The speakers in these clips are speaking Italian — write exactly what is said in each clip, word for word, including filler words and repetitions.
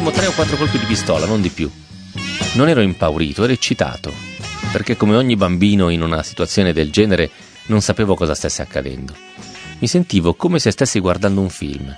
Sparammo tre o quattro colpi di pistola, non di più. Non ero impaurito, ero eccitato, perché come ogni bambino in una situazione del genere non sapevo cosa stesse accadendo. Mi sentivo come se stessi guardando un film.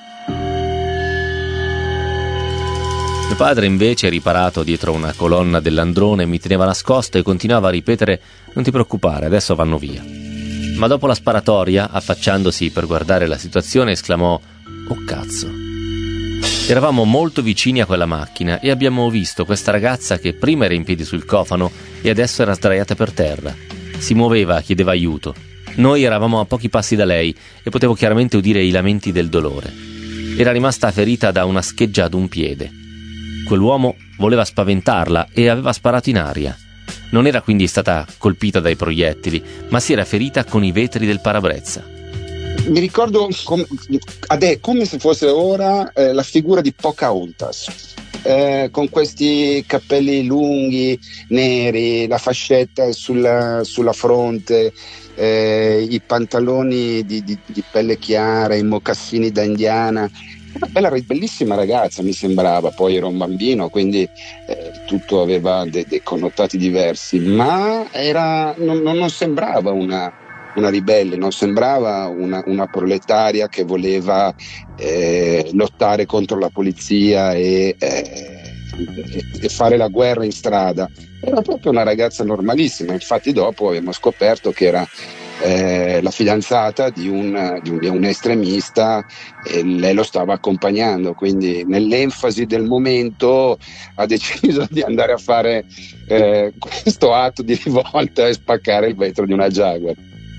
Mio padre invece, riparato dietro una colonna dell'androne, mi teneva nascosto e continuava a ripetere: non ti preoccupare, adesso vanno via. Ma dopo la sparatoria, affacciandosi per guardare la situazione, esclamò: oh cazzo. Eravamo molto vicini a quella macchina e abbiamo visto questa ragazza che prima era in piedi sul cofano e adesso era sdraiata per terra. Si muoveva, chiedeva aiuto. Noi eravamo a pochi passi da lei e potevo chiaramente udire i lamenti del dolore. Era rimasta ferita da una scheggia ad un piede. Quell'uomo voleva spaventarla e aveva sparato in aria. Non era quindi stata colpita dai proiettili, ma si era ferita con i vetri del parabrezza. Mi ricordo com- adè, come se fosse ora eh, la figura di Pocahontas, eh, con questi capelli lunghi, neri, la fascetta sulla, sulla fronte, eh, i pantaloni di, di, di pelle chiara, i mocassini da indiana. Una bella, bellissima ragazza mi sembrava, poi ero un bambino, quindi eh, tutto aveva de- dei connotati diversi, ma era, non, non sembrava una, una ribelle, non sembrava una, una proletaria che voleva eh, lottare contro la polizia e, eh, e fare la guerra in strada. Era proprio una ragazza normalissima. Infatti dopo abbiamo scoperto che era Eh, la fidanzata di un, di, un, di un estremista e lei lo stava accompagnando, quindi nell'enfasi del momento ha deciso di andare a fare eh, questo atto di rivolta e spaccare il vetro di una Jaguar.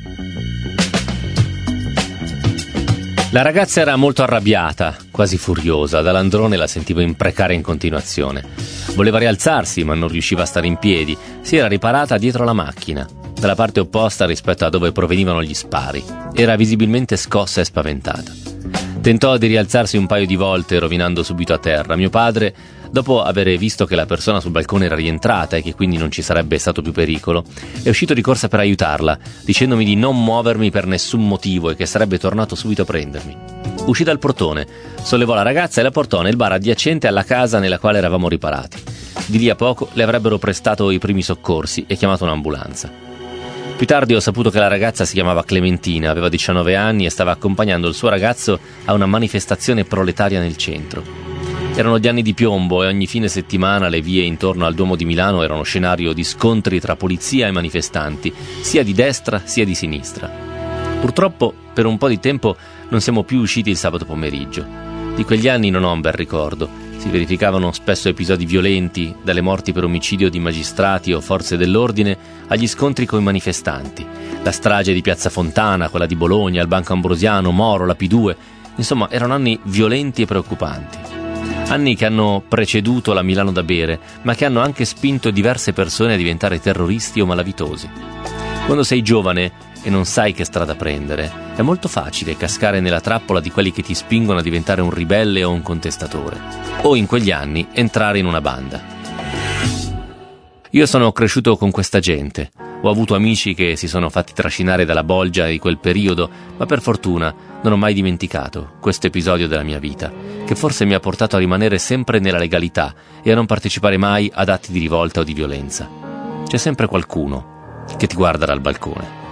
La ragazza era molto arrabbiata, quasi furiosa. Dall'androne la sentivo imprecare in continuazione. Voleva rialzarsi, ma non riusciva a stare in piedi. Si era riparata dietro la macchina, dalla parte opposta rispetto a dove provenivano gli spari. Era visibilmente scossa e spaventata. Tentò di rialzarsi un paio di volte, rovinando subito a terra. Mio padre, dopo aver visto che la persona sul balcone era rientrata e che quindi non ci sarebbe stato più pericolo, è uscito di corsa per aiutarla, dicendomi di non muovermi per nessun motivo e che sarebbe tornato subito a prendermi. Uscì dal portone, sollevò la ragazza e la portò nel bar adiacente alla casa nella quale eravamo riparati. Di lì a poco le avrebbero prestato i primi soccorsi e chiamato un'ambulanza. Più tardi ho saputo che la ragazza si chiamava Clementina, aveva diciannove anni e stava accompagnando il suo ragazzo a una manifestazione proletaria nel centro. Erano gli anni di piombo e ogni fine settimana le vie intorno al Duomo di Milano erano scenario di scontri tra polizia e manifestanti, sia di destra sia di sinistra. Purtroppo, per un po' di tempo non siamo più usciti il sabato pomeriggio. Di quegli anni non ho un bel ricordo. Si verificavano spesso episodi violenti, dalle morti per omicidio di magistrati o forze dell'ordine agli scontri con i manifestanti. La strage di Piazza Fontana, quella di Bologna, il Banco Ambrosiano, Moro, la P due. Insomma, erano anni violenti e preoccupanti. Anni che hanno preceduto la Milano da bere, ma che hanno anche spinto diverse persone a diventare terroristi o malavitosi. Quando sei giovane e non sai che strada prendere, è molto facile cascare nella trappola di quelli che ti spingono a diventare un ribelle o un contestatore, o in quegli anni entrare in una banda. Io sono cresciuto con questa gente, ho avuto amici che si sono fatti trascinare dalla bolgia di quel periodo, ma per fortuna non ho mai dimenticato questo episodio della mia vita, che forse mi ha portato a rimanere sempre nella legalità e a non partecipare mai ad atti di rivolta o di violenza. C'è sempre qualcuno che ti guarda dal balcone.